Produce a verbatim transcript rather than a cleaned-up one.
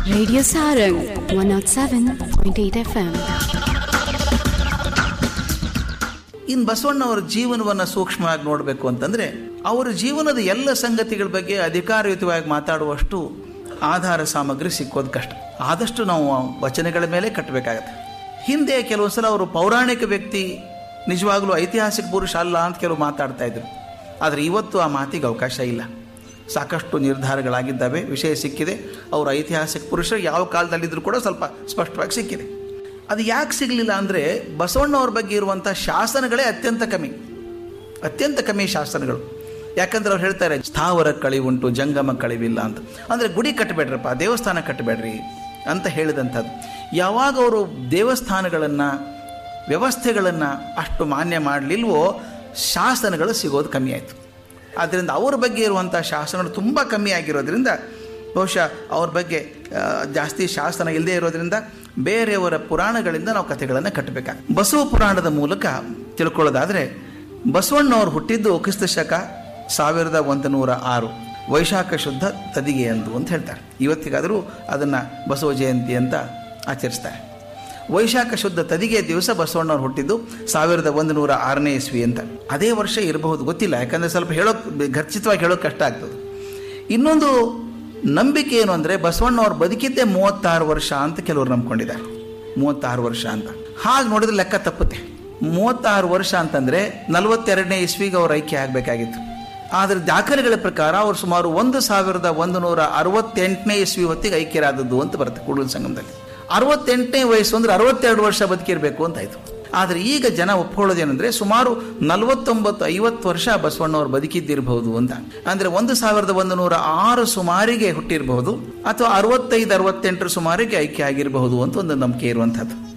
Radio Sarang one not seven point eight F M. ಇನ್ನು ಬಸವಣ್ಣವರ ಜೀವನವನ್ನು ಸೂಕ್ಷ್ಮವಾಗಿ ನೋಡಬೇಕು ಅಂತಂದರೆ, ಅವರ ಜೀವನದ ಎಲ್ಲ ಸಂಗತಿಗಳ ಬಗ್ಗೆ ಅಧಿಕಾರಯುತವಾಗಿ ಮಾತಾಡುವಷ್ಟು ಆಧಾರ ಸಾಮಗ್ರಿ ಸಿಕ್ಕೋದು ಕಷ್ಟ. ಆದಷ್ಟು ನಾವು ವಚನಗಳ ಮೇಲೆ ಕಟ್ಟಬೇಕಾಗತ್ತೆ. ಹಿಂದೆ ಕೆಲವು ಸಲ ಅವರು ಪೌರಾಣಿಕ ವ್ಯಕ್ತಿ, ನಿಜವಾಗ್ಲೂ ಐತಿಹಾಸಿಕ ಪುರುಷ ಅಲ್ಲ ಅಂತ ಕೆಲವು ಮಾತಾಡ್ತಾ ಇದ್ರು. ಆದರೆ ಇವತ್ತು ಆ ಮಾತಿಗೆ ಅವಕಾಶ ಇಲ್ಲ. ಸಾಕಷ್ಟು ನಿರ್ಧಾರಗಳಾಗಿದ್ದಾವೆ, ವಿಷಯ ಸಿಕ್ಕಿದೆ. ಅವರು ಐತಿಹಾಸಿಕ ಪುರುಷರು ಯಾವ ಕಾಲದಲ್ಲಿದ್ದರೂ ಕೂಡ ಸ್ವಲ್ಪ ಸ್ಪಷ್ಟವಾಗಿ ಸಿಕ್ಕಿದೆ. ಅದು ಯಾಕೆ ಸಿಗಲಿಲ್ಲ ಅಂದರೆ, ಬಸವಣ್ಣವ್ರ ಬಗ್ಗೆ ಇರುವಂಥ ಶಾಸನಗಳೇ ಅತ್ಯಂತ ಕಮ್ಮಿ, ಅತ್ಯಂತ ಕಮ್ಮಿ ಶಾಸನಗಳು. ಯಾಕಂದ್ರೆ ಅವ್ರು ಹೇಳ್ತಾರೆ, ಸ್ಥಾವರ ಕಳಿವುಂಟು ಜಂಗಮ ಕಳಿವಿಲ್ಲ ಅಂತ. ಅಂದರೆ ಗುಡಿ ಕಟ್ಟಬೇಡ್ರಪ್ಪ, ದೇವಸ್ಥಾನ ಕಟ್ಟಬೇಡ್ರಿ ಅಂತ ಹೇಳಿದಂಥದ್ದು. ಯಾವಾಗ ಅವರು ದೇವಸ್ಥಾನಗಳನ್ನು, ವ್ಯವಸ್ಥೆಗಳನ್ನು ಅಷ್ಟು ಮಾನ್ಯ ಮಾಡಲಿಲ್ವೋ, ಶಾಸನಗಳು ಸಿಗೋದು ಕಮ್ಮಿ ಆಯಿತು. ಆದ್ದರಿಂದ ಅವ್ರ ಬಗ್ಗೆ ಇರುವಂಥ ಶಾಸನಗಳು ತುಂಬ ಕಮ್ಮಿ ಆಗಿರೋದ್ರಿಂದ, ಬಹುಶಃ ಅವ್ರ ಬಗ್ಗೆ ಜಾಸ್ತಿ ಶಾಸನ ಇಲ್ಲದೆ ಇರೋದ್ರಿಂದ ಬೇರೆಯವರ ಪುರಾಣಗಳಿಂದ ನಾವು ಕಥೆಗಳನ್ನು ಕಟ್ಟಬೇಕಾಗ. ಬಸವ ಪುರಾಣದ ಮೂಲಕ ತಿಳ್ಕೊಳ್ಳೋದಾದರೆ, ಬಸವಣ್ಣವ್ರು ಹುಟ್ಟಿದ್ದು ಕ್ರಿಸ್ತ ಶಕ ಸಾವಿರದ ಒಂದು ನೂರ ಆರು ವೈಶಾಖ ಶುದ್ಧ ತದಿಗೆ ಅಂದು ಅಂತ ಹೇಳ್ತಾರೆ. ಇವತ್ತಿಗಾದರೂ ಅದನ್ನು ಬಸವ ಜಯಂತಿ ಅಂತ ಆಚರಿಸ್ತಾರೆ. ವೈಶಾಖ ಶುದ್ಧ ತದಿಗೆ ದಿವಸ ಬಸವಣ್ಣವ್ರು ಹುಟ್ಟಿದ್ದು ಸಾವಿರದ ಒಂದು ನೂರ ಆರನೇ ಇಸ್ವಿ ಅಂತ. ಅದೇ ವರ್ಷ ಇರಬಹುದು, ಗೊತ್ತಿಲ್ಲ. ಯಾಕಂದರೆ ಸ್ವಲ್ಪ ಹೇಳೋಕೆ ಖಚಿತವಾಗಿ ಹೇಳೋಕೆ ಕಷ್ಟ ಆಗ್ತದೆ. ಇನ್ನೊಂದು ನಂಬಿಕೆ ಏನು ಅಂದರೆ, ಬಸವಣ್ಣವ್ರು ಬದುಕಿದ್ದೇ ಮೂವತ್ತಾರು ವರ್ಷ ಅಂತ ಕೆಲವರು ನಂಬ್ಕೊಂಡಿದ್ದಾರೆ. ಮೂವತ್ತಾರು ವರ್ಷ ಅಂತ ಹಾಗೆ ನೋಡಿದ್ರೆ ಲೆಕ್ಕ ತಪ್ಪುತ್ತೆ. ಮೂವತ್ತಾರು ವರ್ಷ ಅಂತಂದರೆ ನಲವತ್ತೆರಡನೇ ಇಸ್ವಿಗೆ ಅವ್ರು ಐಕ್ಯ ಆಗಬೇಕಾಗಿತ್ತು. ಆದರೆ ದಾಖಲೆಗಳ ಪ್ರಕಾರ ಅವರು ಸುಮಾರು ಒಂದು ಸಾವಿರದ ಒಂದು ನೂರ ಅರವತ್ತೆಂಟನೇ ಇಸ್ವಿ ಹೊತ್ತಿಗೆ ಐಕ್ಯರಾದದ್ದು ಅಂತ ಬರುತ್ತೆ ಕೂಡಲ ಸಂಗಮದಲ್ಲಿ. ಅರವತ್ತೆಂಟನೇ ವಯಸ್ಸು ಅಂದರೆ ಅರವತ್ತೆರಡು ವರ್ಷ ಬದುಕಿರಬೇಕು ಅಂತಾಯಿತು. ಆದರೆ ಈಗ ಜನ ಒಪ್ಕೊಳ್ಳೋದೇನೆಂದರೆ, ಸುಮಾರು ನಲವತ್ತೊಂಬತ್ತು ಐವತ್ತು ವರ್ಷ ಬಸವಣ್ಣವ್ರು ಬದುಕಿದ್ದಿರಬಹುದು ಅಂತ. ಅಂದರೆ ಒಂದು ಸಾವಿರದ ಒಂದು ನೂರ ಆರು ಸುಮಾರಿಗೆ ಹುಟ್ಟಿರಬಹುದು, ಅಥವಾ ಅರವತ್ತೈದು ಅರವತ್ತೆಂಟರ ಸುಮಾರಿಗೆ ಐಕ್ಯ ಆಗಿರಬಹುದು ಅಂತ ಒಂದು ನಂಬಿಕೆ ಇರುವಂಥದ್ದು.